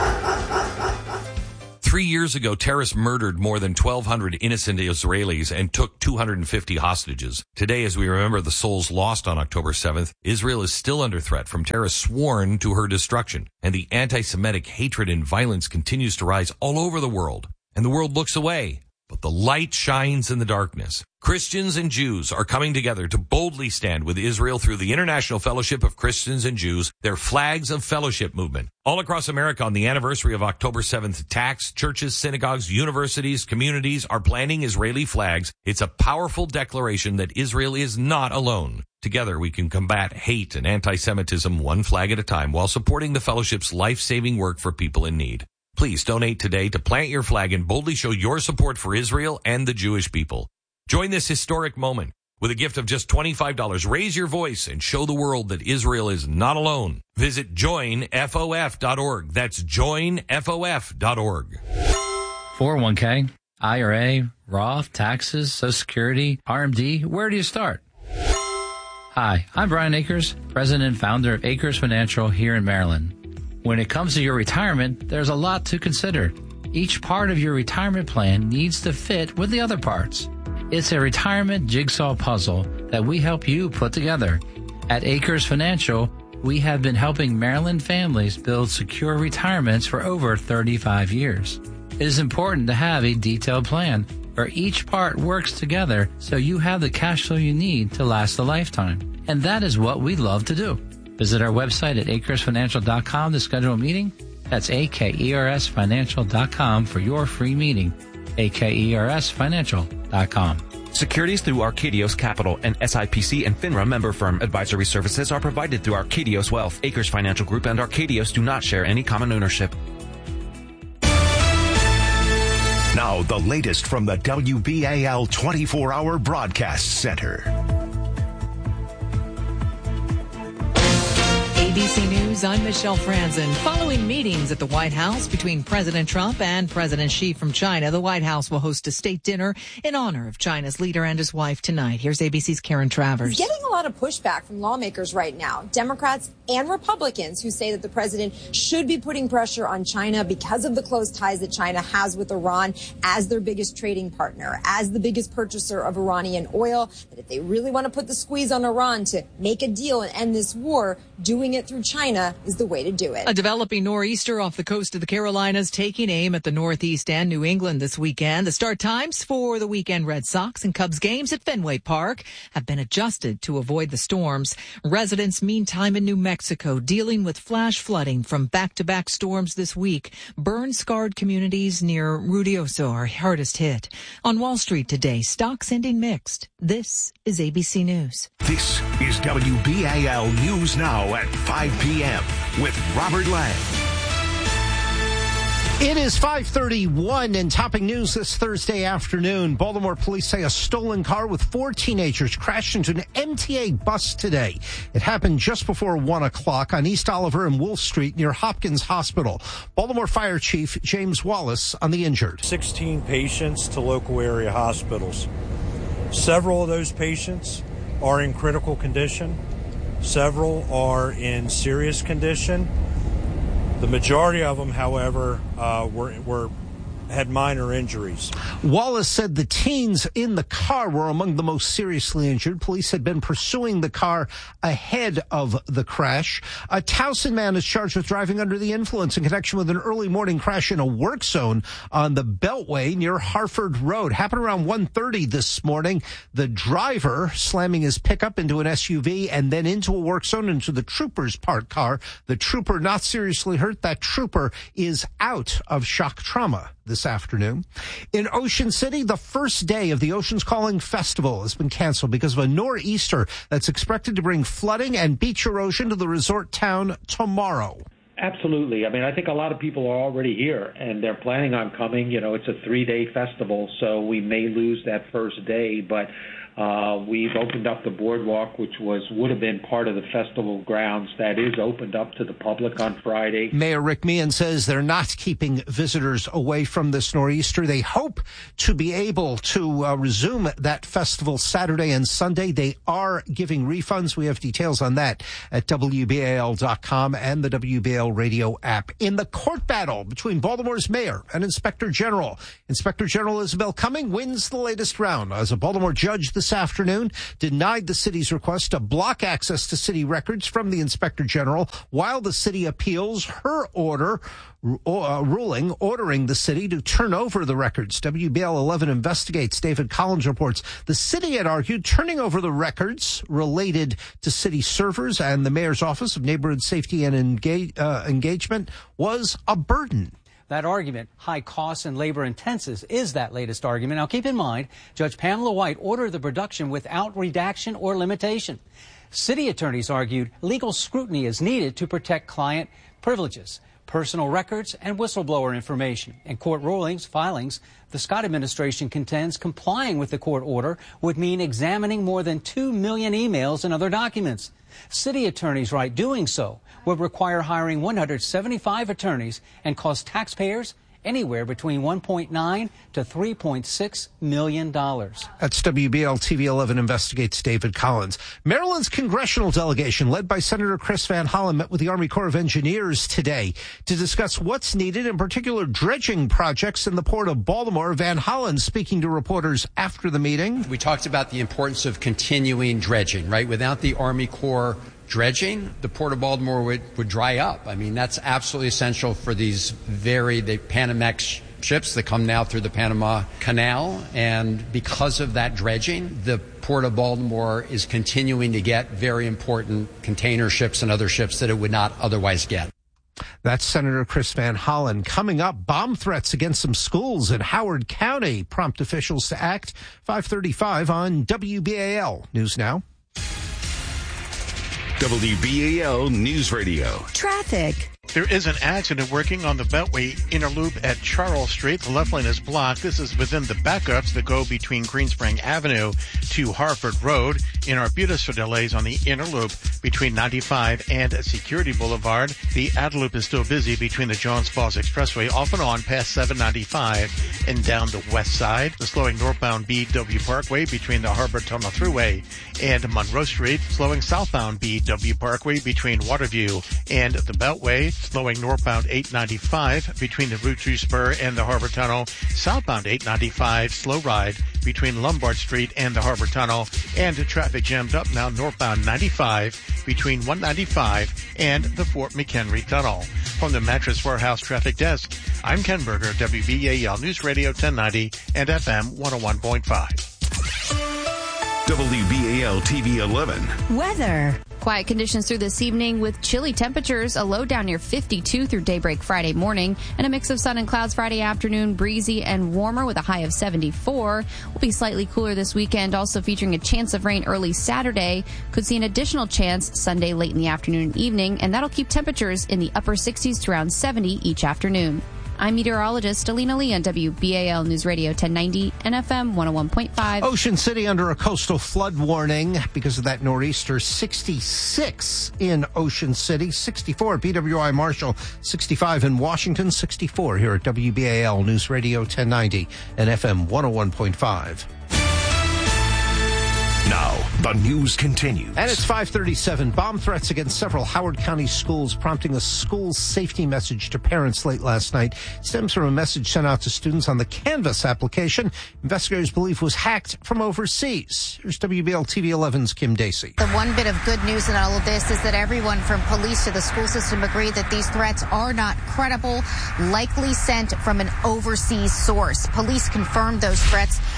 Three years ago, terrorists murdered more than twelve hundred innocent Israelis and took two hundred fifty hostages. Today, as we remember the souls lost on October seventh, Israel is still under threat from terrorists sworn to her destruction. And the anti-Semitic hatred and violence continues to rise all over the world. And the world looks away. But the light shines in the darkness. Christians and Jews are coming together to boldly stand with Israel through the International Fellowship of Christians and Jews, their Flags of Fellowship movement. All across America on the anniversary of October seventh attacks, churches, synagogues, universities, communities are planting Israeli flags. It's a powerful declaration that Israel is not alone. Together we can combat hate and anti-Semitism one flag at a time while supporting the fellowship's life-saving work for people in need. Please donate today to plant your flag and boldly show your support for Israel and the Jewish people. Join this historic moment. With a gift of just twenty-five dollars, raise your voice and show the world that Israel is not alone. Visit join F O F dot org. That's join F O F dot org. four oh one k, I R A, Roth, taxes, Social Security, R M D. Where do you start? Hi, I'm Brian Akers, president and founder of Akers Financial here in Maryland. When it comes to your retirement, there's a lot to consider. Each part of your retirement plan needs to fit with the other parts. It's a retirement jigsaw puzzle that we help you put together. At Akers Financial, we have been helping Maryland families build secure retirements for over thirty-five years. It is important to have a detailed plan where each part works together so you have the cash flow you need to last a lifetime. And that is what we love to do. Visit our website at akers financial dot com to schedule a meeting. That's A K E R S financial dot com for your free meeting. A K E R S financial dot com. Securities through Arcadios Capital, an S I P C and FINRA member firm. Advisory services are provided through Arcadios Wealth. Akers Financial Group and Arcadios do not share any common ownership. Now, the latest from the W B A L twenty-four hour Broadcast Center. A B C News, I'm Michelle Franzen. Following meetings at the White House between President Trump and President Xi from China, the White House will host a state dinner in honor of China's leader and his wife tonight. Here's A B C's Karen Travers. He's getting a lot of pushback from lawmakers right now, Democrats and Republicans, who say that the president should be putting pressure on China because of the close ties that China has with Iran as their biggest trading partner, as the biggest purchaser of Iranian oil, that if they really want to put the squeeze on Iran to make a deal and end this war, doing it through China is the way to do it. A developing nor'easter off the coast of the Carolinas taking aim at the Northeast and New England this weekend. The start times for the weekend Red Sox and Cubs games at Fenway Park have been adjusted to avoid the storms. Residents, meantime, in New Mexico dealing with flash flooding from back-to-back storms this week. Burn-scarred communities near Ruidoso are hardest hit. On Wall Street today, stocks ending mixed. This is A B C News. This is W B A L News Now at five p.m. with Robert Lang. It is five thirty-one and topping news this Thursday afternoon. Baltimore police say a stolen car with four teenagers crashed into an M T A bus today. It happened just before one o'clock on East Oliver and Wolf Street near Hopkins Hospital. Baltimore Fire Chief James Wallace on the injured. sixteen patients to local area hospitals. Several of those patients are in critical condition. Several are in serious condition. The majority of them, however, uh, were, were had minor injuries. Wallace said the teens in the car were among the most seriously injured. Police had been pursuing the car ahead of the crash. A Towson man is charged with driving under the influence in connection with an early morning crash in a work zone on the Beltway near Harford Road. Happened around one thirty this morning. The driver slamming his pickup into an S U V and then into a work zone into the trooper's parked car. The trooper not seriously hurt. That trooper is out of shock trauma this afternoon. In Ocean City, the first day of the Oceans Calling Festival has been canceled because of a nor'easter that's expected to bring flooding and beach erosion to the resort town tomorrow. Absolutely. I mean, I think a lot of people are already here, and they're planning on coming. You know, it's a three-day festival, so we may lose that first day, but uh, we've opened up the boardwalk, which was would have been part of the festival grounds. That is opened up to the public on Friday. Mayor Rick Meehan says they're not keeping visitors away from this nor'easter. They hope to be able to uh, resume that festival Saturday and Sunday. They are giving refunds. We have details on that at W B A L dot com and the W B A L radio app. In the court battle between Baltimore's mayor and Inspector General, Inspector General Isabel Cumming wins the latest round as a Baltimore judge this afternoon denied the city's request to block access to city records from the Inspector General while the city appeals her order uh, ruling ordering the city to turn over the records. W B L eleven investigates. David Collins reports the city had argued turning over the records related to city servers and the mayor's office of neighborhood safety and engage, uh, engagement was a burden. That argument, high costs and labor intensive, is that latest argument. Now, keep in mind, Judge Pamela White ordered the production without redaction or limitation. City attorneys argued legal scrutiny is needed to protect client privileges, personal records, and whistleblower information. In court rulings, filings, the Scott administration contends complying with the court order would mean examining more than two million emails and other documents. City attorneys write doing so would require hiring one hundred seventy-five attorneys and cost taxpayers anywhere between one point nine to three point six million dollars. That's W B L T V eleven investigates David Collins. Maryland's congressional delegation, led by Senator Chris Van Hollen, met with the Army Corps of Engineers today to discuss what's needed, in particular dredging projects in the port of Baltimore. Van Hollen speaking to reporters after the meeting. We talked about the importance of continuing dredging, right? Without the Army Corps dredging, the Port of Baltimore would, would dry up. I mean, that's absolutely essential for these very, the Panamax ships that come now through the Panama Canal. And because of that dredging, the Port of Baltimore is continuing to get very important container ships and other ships that it would not otherwise get. That's Senator Chris Van Hollen. Coming up, bomb threats against some schools in Howard County prompt officials to act. five thirty-five on W B A L. News Now. W B A L News Radio. Traffic. There is an accident working on the Beltway inner loop at Charles Street. The left lane is blocked. This is within the backups that go between Greenspring Avenue to Harford Road. In Arbutus for delays on the inner loop between ninety-five and Security Boulevard. The outer loop is still busy between the Johns Falls Expressway off and on past seven ninety-five and down the west side. The slowing northbound B W Parkway between the Harbor Tunnel Thruway and Monroe Street. Slowing southbound B W Parkway between Waterview and the Beltway. Slowing northbound eight ninety-five between the Route two Spur and the Harbor Tunnel. Southbound eight ninety-five slow ride between Lombard Street and the Harbor Tunnel. And traffic jammed up now northbound ninety-five between one ninety-five and the Fort McHenry Tunnel. From the Mattress Warehouse Traffic Desk, I'm Ken Berger, W B A L News Radio ten ninety and F M one oh one point five. W B A L T V eleven. Weather. Quiet conditions through this evening with chilly temperatures, a low down near fifty-two through daybreak Friday morning, and a mix of sun and clouds Friday afternoon, breezy and warmer with a high of seventy-four. Will be slightly cooler this weekend, also featuring a chance of rain early Saturday. Could see an additional chance Sunday late in the afternoon and evening, and that'll keep temperatures in the upper sixties to around seventy each afternoon. I'm meteorologist Alina Lee on W B A L News Radio ten ninety and F M one oh one point five. Ocean City under a coastal flood warning because of that nor'easter. sixty-six in Ocean City, sixty-four at B W I Marshall, sixty-five in Washington, sixty-four here at W B A L News Radio ten ninety and F M one oh one point five. Now, the news continues. And it's five thirty-seven. Bomb threats against several Howard County schools, prompting a school safety message to parents late last night. It stems from a message sent out to students on the Canvas application investigators believe was hacked from overseas. Here's W B L T V eleven's Kim Dacey. The one bit of good news in all of this is that everyone from police to the school system agree that these threats are not credible, likely sent from an overseas source. Police confirmed those threats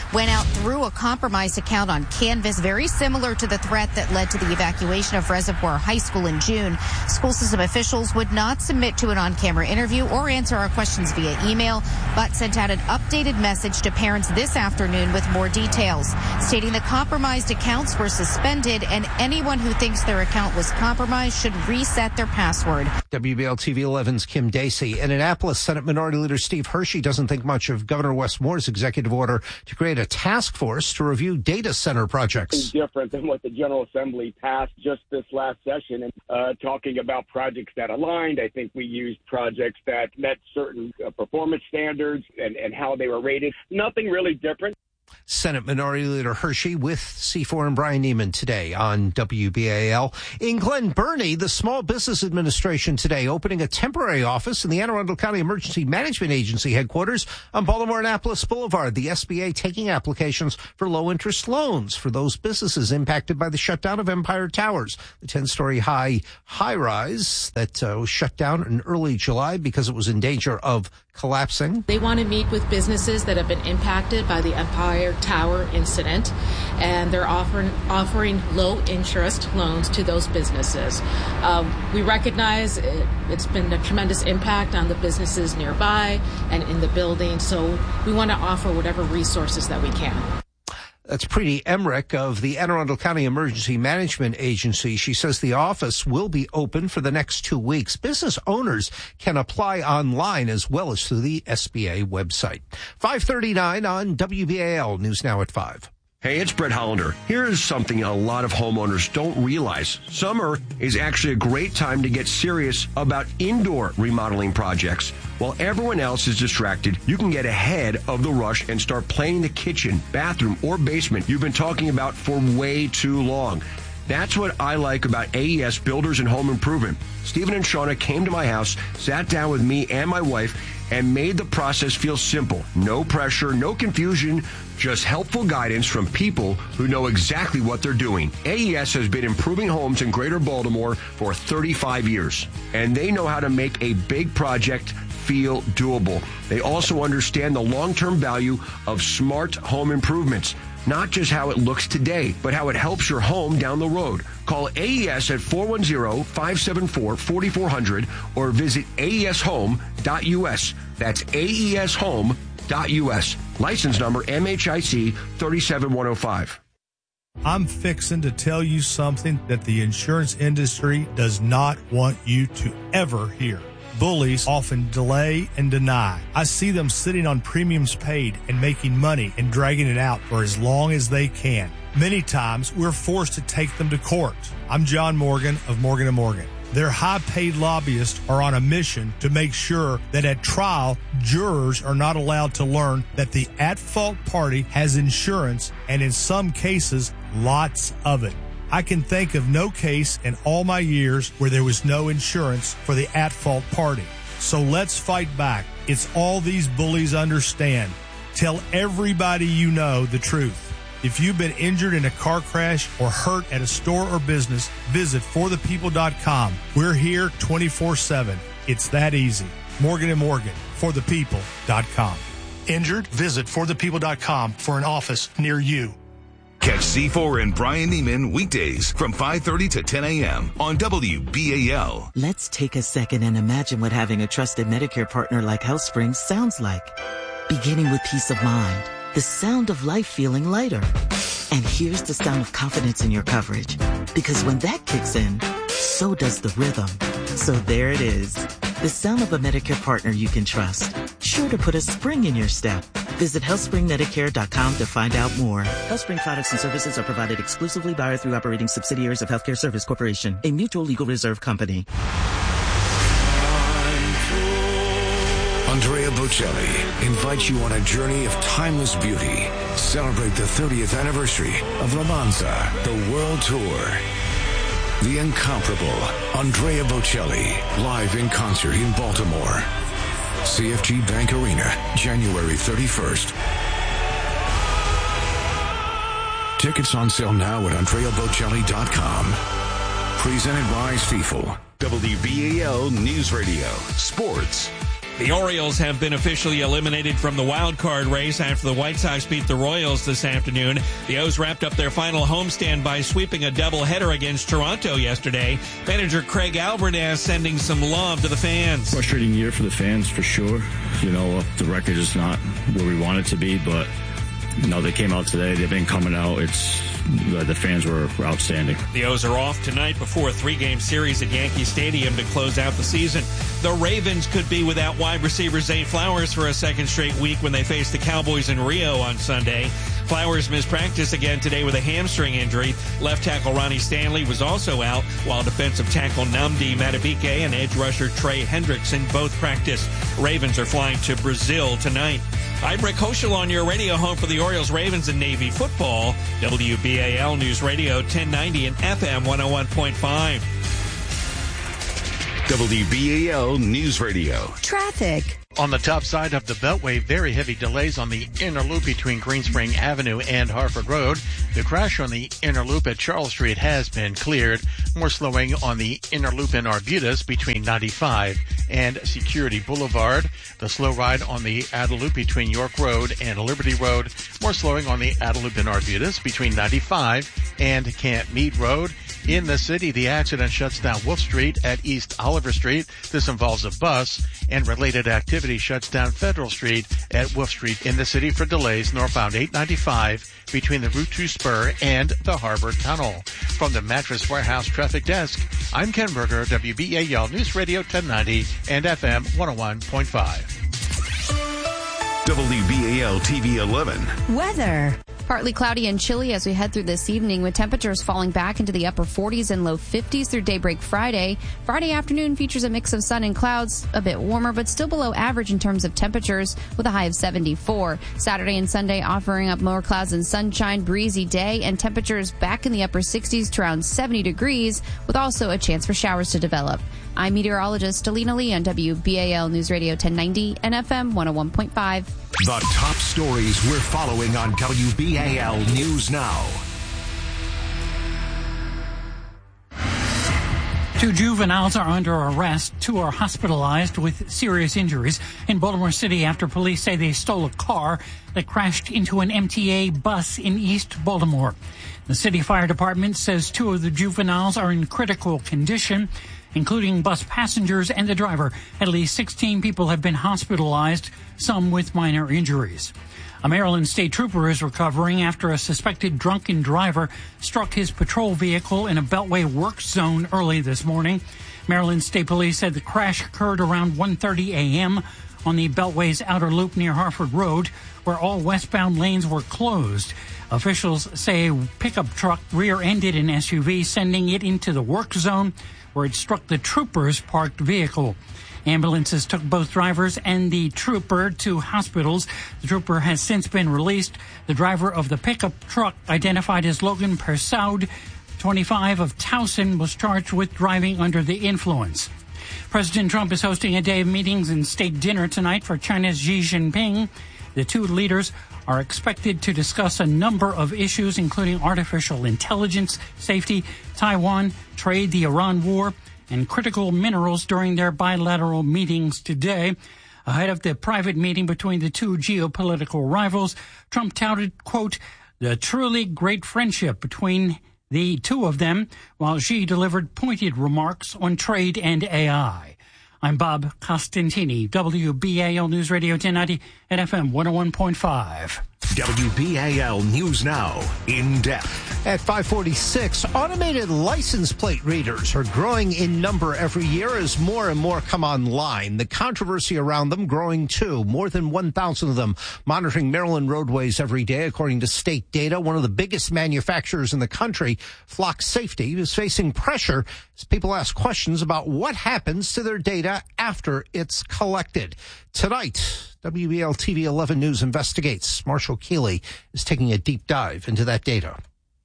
went out through a compromised account on Canvas, very similar to the threat that led to the evacuation of Reservoir High School in June. School system officials would not submit to an on-camera interview or answer our questions via email, but sent out an updated message to parents this afternoon with more details, stating the compromised accounts were suspended and anyone who thinks their account was compromised should reset their password. W B L T V eleven's Kim Dacey. In Annapolis, Senate Minority Leader Steve Hershey doesn't think much of Governor Wes Moore's executive order to create a task force to review data center projects. It's different than what the General Assembly passed just this last session, and uh, talking about projects that aligned. I think we used projects that met certain uh, performance standards and, and how they were rated. Nothing really different. Senate Minority Leader Hershey with C four and Brian Neiman today on W B A L. In Glen Burnie, the Small Business Administration today opening a temporary office in the Anne Arundel County Emergency Management Agency headquarters on Baltimore-Annapolis Boulevard. The S B A taking applications for low-interest loans for those businesses impacted by the shutdown of Empire Towers, the ten-story high high-rise that uh, was shut down in early July because it was in danger of collapsing. They want to meet with businesses that have been impacted by the Empire Tower incident, and they're offering offering low interest loans to those businesses. Uh, we recognize it, it's been a tremendous impact on the businesses nearby and in the building, so we want to offer whatever resources that we can. That's Preeti Emmerich of the Anne Arundel County Emergency Management Agency. She says the office will be open for the next two weeks. Business owners can apply online as well as through the S B A website. five thirty-nine on W B A L News Now at five. Hey, it's Brett Hollander. Here's something a lot of homeowners don't realize. Summer is actually a great time to get serious about indoor remodeling projects. While everyone else is distracted, you can get ahead of the rush and start planning the kitchen, bathroom, or basement you've been talking about for way too long. That's what I like about A E S Builders and Home Improvement. Stephen and Shauna came to my house, sat down with me and my wife, and made the process feel simple. No pressure, no confusion, just helpful guidance from people who know exactly what they're doing. A E S has been improving homes in Greater Baltimore for thirty-five years, and they know how to make a big project feel doable. They also understand the long-term value of smart home improvements. Not just how it looks today, but how it helps your home down the road. Call A E S at four one zero, five seven four, four four zero zero or visit A E S home dot U S. That's A E S home dot U S. License number M H I C three seven one zero five. I'm fixing to tell you something that the insurance industry does not want you to ever hear. Bullies often delay and deny. I see them sitting on premiums paid and making money and dragging it out for as long as they can. Many times, we're forced to take them to court. I'm John Morgan of Morgan and Morgan. Their high-paid lobbyists are on a mission to make sure that at trial, jurors are not allowed to learn that the at-fault party has insurance, and in some cases, lots of it. I can think of no case in all my years where there was no insurance for the at-fault party. So let's fight back. It's all these bullies understand. Tell everybody you know the truth. If you've been injured in a car crash or hurt at a store or business, visit for the people dot com. We're here twenty-four seven. It's that easy. Morgan and Morgan, for the people dot com. Injured? Visit for the people dot com for an office near you. Catch C four and Brian Neiman weekdays from five thirty to ten a.m. on W B A L. Let's take a second and imagine what having a trusted Medicare partner like HealthSpring sounds like. Beginning with peace of mind, the sound of life feeling lighter. And here's the sound of confidence in your coverage. Because when that kicks in, so does the rhythm. So there it is. The sound of a Medicare partner you can trust. Sure to put a spring in your step. Visit health spring medicare dot com to find out more. HealthSpring products and services are provided exclusively by or through operating subsidiaries of Healthcare Service Corporation, a mutual legal reserve company. Andrea Bocelli invites you on a journey of timeless beauty. Celebrate the thirtieth anniversary of Romanza, the world tour. The incomparable Andrea Bocelli, live in concert in Baltimore. C F G Bank Arena, January thirty-first. Tickets on sale now at andrea bocelli dot com. Presented by Stiefel. W B A L News Radio. Sports. The Orioles have been officially eliminated from the wild card race after the White Sox beat the Royals this afternoon. The O's wrapped up their final homestand by sweeping a doubleheader against Toronto yesterday. Manager Craig Albernas sending some love to the fans. Frustrating year for the fans, for sure. You know, the record is not where we want it to be, but, you know, they came out today. They've been coming out. It's the fans were outstanding. The O's are off tonight before a three-game series at Yankee Stadium to close out the season. The Ravens could be without wide receiver Zay Flowers for a second straight week when they face the Cowboys in Rio on Sunday. Flowers missed practice again today with a hamstring injury. Left tackle Ronnie Stanley was also out, while defensive tackle Nnamdi Madubuike and edge rusher Trey Hendrickson both practiced. Ravens are flying to Brazil tonight. I'm Rick Hoschel on your radio home for the Orioles, Ravens, and Navy football. W B A L News Radio ten ninety and F M one oh one point five. W B A L News Radio. Traffic. On the top side of the Beltway, very heavy delays on the inner loop between Greenspring Avenue and Harford Road. The crash on the inner loop at Charles Street has been cleared. More slowing on the inner loop in Arbutus between ninety-five and Security Boulevard. The slow ride on the outer loop between York Road and Liberty Road. More slowing on the outer loop in Arbutus between ninety-five and Camp Meade Road. In the city, the accident shuts down Wolf Street at East Oliver Street. This involves a bus, and related activity shuts down Federal Street at Wolf Street in the city for delays northbound eight ninety-five between the Route two spur and the Harbor Tunnel. From the Mattress Warehouse Traffic Desk, I'm Ken Berger, W B A L News Radio ten ninety and F M one oh one point five. W B A L T V eleven. Weather. Partly cloudy and chilly as we head through this evening, with temperatures falling back into the upper forties and low fifties through daybreak Friday. Friday afternoon features a mix of sun and clouds, a bit warmer, but still below average in terms of temperatures, with a high of seventy-four. Saturday and Sunday offering up more clouds and sunshine, breezy day, and temperatures back in the upper sixties to around seventy degrees, with also a chance for showers to develop. I'm meteorologist Alina Lee on W B A L News Radio ten ninety and F M one oh one point five. The top stories we're following on W B A L News Now. Two juveniles are under arrest. Two are hospitalized with serious injuries in Baltimore City after police say they stole a car that crashed into an M T A bus in East Baltimore. The city fire department says two of the juveniles are in critical condition, including bus passengers and the driver. At least sixteen people have been hospitalized, some with minor injuries. A Maryland state trooper is recovering after a suspected drunken driver struck his patrol vehicle in a Beltway work zone early this morning. Maryland State Police said the crash occurred around one thirty a.m. on the Beltway's outer loop near Harford Road, where all westbound lanes were closed. Officials say a pickup truck rear-ended an S U V, sending it into the work zone, where it struck the trooper's parked vehicle. Ambulances took both drivers and the trooper to hospitals. The trooper has since been released. The driver of the pickup truck, identified as Logan Persaud, twenty-five, of Towson, was charged with driving under the influence. President Trump is hosting a day of meetings and state dinner tonight for China's Xi Jinping. The two leaders are expected to discuss a number of issues, including artificial intelligence, safety, Taiwan, trade, the Iran war, and critical minerals during their bilateral meetings today. Ahead of the private meeting between the two geopolitical rivals, Trump touted, quote, the truly great friendship between the two of them, while Xi delivered pointed remarks on trade and A I. I'm Bob Costantini, W B A L News Radio ten ninety at F M one oh one point five. W B A L News Now, in depth. At five forty-six, automated license plate readers are growing in number every year as more and more come online. The controversy around them growing too. More than one thousand of them monitoring Maryland roadways every day, according to state data. One of the biggest manufacturers in the country, Flock Safety, is facing pressure as people ask questions about what happens to their data after it's collected. Tonight, W B A L T V eleven News investigates. Marshall Keeley is taking a deep dive into that data.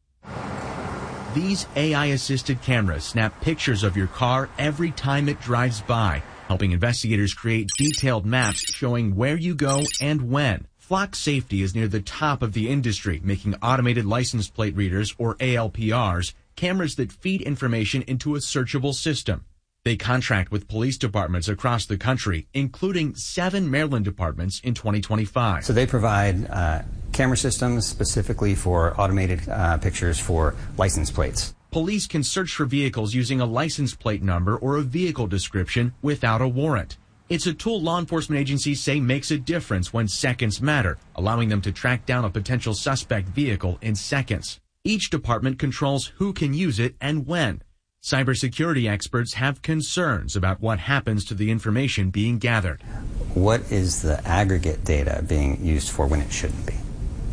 These A I-assisted cameras snap pictures of your car every time it drives by, helping investigators create detailed maps showing where you go and when. Flock Safety is near the top of the industry, making automated license plate readers, or A L P Rs, cameras that feed information into a searchable system. They contract with police departments across the country, including seven Maryland departments in twenty twenty-five. So they provide uh, camera systems specifically for automated uh, pictures for license plates. Police can search for vehicles using a license plate number or a vehicle description without a warrant. It's a tool law enforcement agencies say makes a difference when seconds matter, allowing them to track down a potential suspect vehicle in seconds. Each department controls who can use it and when. Cybersecurity experts have concerns about what happens to the information being gathered. What is the aggregate data being used for when it shouldn't be?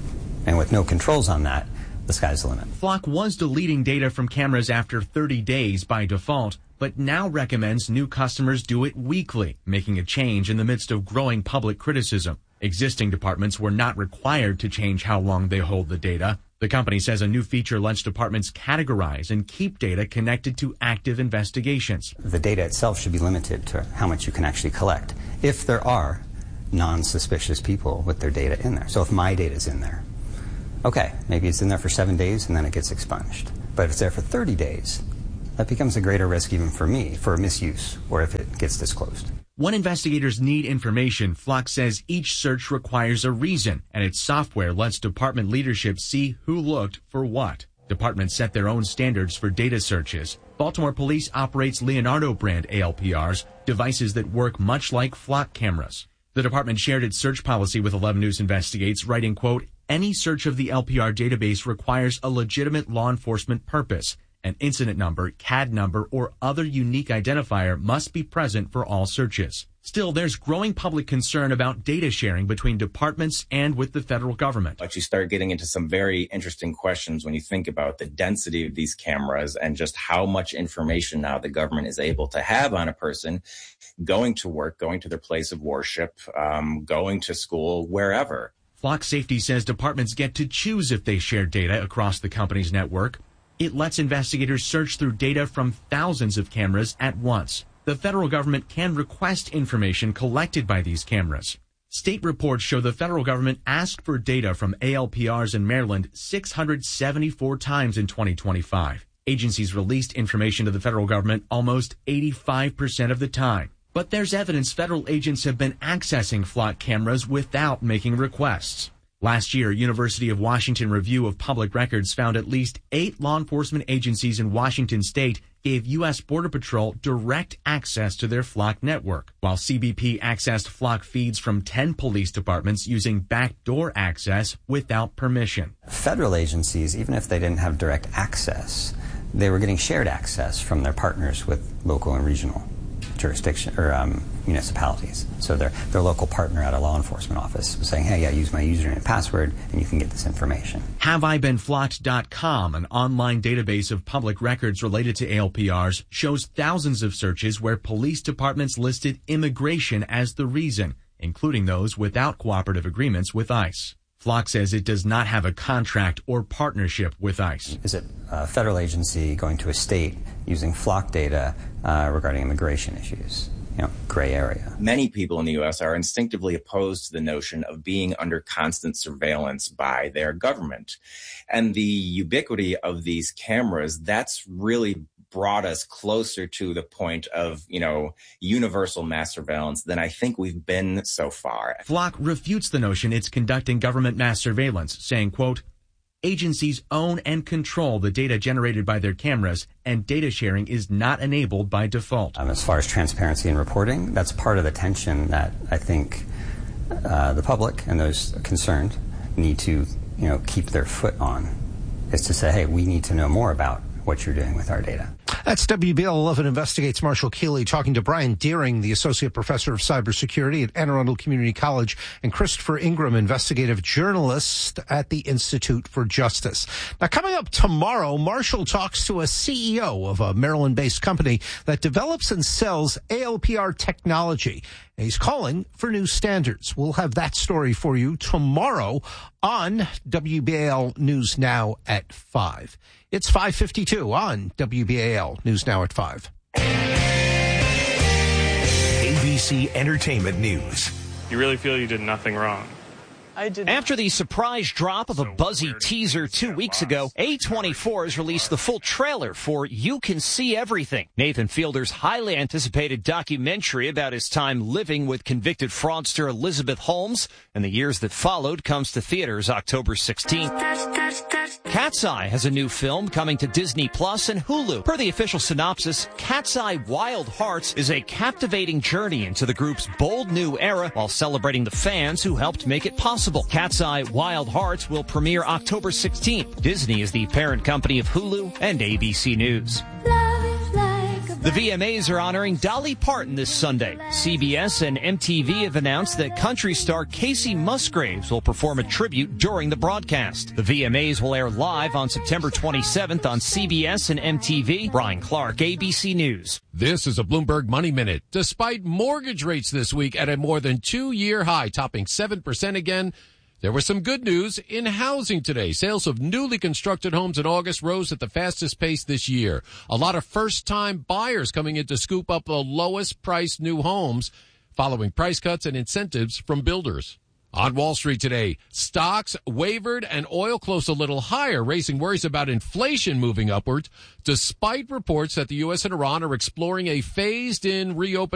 And with no controls on that, the sky's the limit. Flock was deleting data from cameras after thirty days by default, but now recommends new customers do it weekly, making a change in the midst of growing public criticism. Existing departments were not required to change how long they hold the data. The company says a new feature lets departments categorize and keep data connected to active investigations. The data itself should be limited to how much you can actually collect, if there are non-suspicious people with their data in there. So if my data is in there, okay, maybe it's in there for seven days and then it gets expunged. But if it's there for thirty days, that becomes a greater risk even for me for misuse or if it gets disclosed. When investigators need information, Flock says each search requires a reason, and its software lets department leadership see who looked for what. Departments set their own standards for data searches. Baltimore Police operates Leonardo brand A L P Rs, devices that work much like Flock cameras. The department shared its search policy with eleven News Investigates, writing, quote, any search of the L P R database requires a legitimate law enforcement purpose. An incident number, C A D number, or other unique identifier must be present for all searches. Still, there's growing public concern about data sharing between departments and with the federal government. But you start getting into some very interesting questions when you think about the density of these cameras and just how much information now the government is able to have on a person going to work, going to their place of worship, um, going to school, wherever. Flock Safety says departments get to choose if they share data across the company's network. It lets investigators search through data from thousands of cameras at once. The federal government can request information collected by these cameras. State reports show the federal government asked for data from A L P Rs in Maryland six hundred seventy-four times in twenty twenty-five. Agencies released information to the federal government almost eighty-five percent of the time. But there's evidence federal agents have been accessing Flock cameras without making requests. Last year, University of Washington Review of Public Records found at least eight law enforcement agencies in Washington state gave U S Border Patrol direct access to their Flock network, while C B P accessed Flock feeds from ten police departments using backdoor access without permission. Federal agencies, even if they didn't have direct access, they were getting shared access from their partners with local and regional jurisdiction or um, municipalities. So their their local partner at a law enforcement office was saying, hey, yeah, use my username and password and you can get this information. Have I Been Flocked dot com, an online database of public records related to A L P Rs, shows thousands of searches where police departments listed immigration as the reason, including those without cooperative agreements with ICE. Flock says it does not have a contract or partnership with ICE. Is it a federal agency going to a state using Flock data uh, regarding immigration issues? You know, gray area. Many people in the U S are instinctively opposed to the notion of being under constant surveillance by their government. And the ubiquity of these cameras, that's really brought us closer to the point of, you know, universal mass surveillance than I think we've been so far. Flock refutes the notion it's conducting government mass surveillance, saying, quote, agencies own and control the data generated by their cameras, and data sharing is not enabled by default. Um, as far as transparency and reporting, that's part of the tension that I think uh, the public and those concerned need to, you know, keep their foot on, is to say, hey, we need to know more about what you're doing with our data. That's W B L eleven Investigates Marshall Keeley talking to Brian Deering, the Associate Professor of Cybersecurity at Anne Arundel Community College, and Christopher Ingram, Investigative Journalist at the Institute for Justice. Now, coming up tomorrow, Marshall talks to a C E O of a Maryland-based company that develops and sells A L P R technology. And he's calling for new standards. We'll have that story for you tomorrow on W B A L News Now at five. It's five fifty-two on W B A L News Now at five. A B C Entertainment News. You really feel you did nothing wrong? I did. After the surprise drop of a buzzy teaser two weeks ago, A twenty-four has released the full trailer for You Can See Everything, Nathan Fielder's highly anticipated documentary about his time living with convicted fraudster Elizabeth Holmes and the years that followed comes to theaters October sixteenth. Cat's Eye has a new film coming to Disney Plus and Hulu. Per the official synopsis, Cat's Eye Wild Hearts is a captivating journey into the group's bold new era while celebrating the fans who helped make it possible. Cat's Eye Wild Hearts will premiere October sixteenth. Disney is the parent company of Hulu and A B C News. The V M As are honoring Dolly Parton this Sunday. C B S and M T V have announced that country star Casey Musgraves will perform a tribute during the broadcast. The V M As will air live on September twenty-seventh on C B S and M T V. Brian Clark, A B C News. This is a Bloomberg Money Minute. Despite mortgage rates this week at a more than two-year high, topping seven percent again, there was some good news in housing today. Sales of newly constructed homes in August rose at the fastest pace this year. A lot of first-time buyers coming in to scoop up the lowest-priced new homes following price cuts and incentives from builders. On Wall Street today, stocks wavered and oil closed a little higher, raising worries about inflation moving upwards, despite reports that the U S and Iran are exploring a phased-in reopening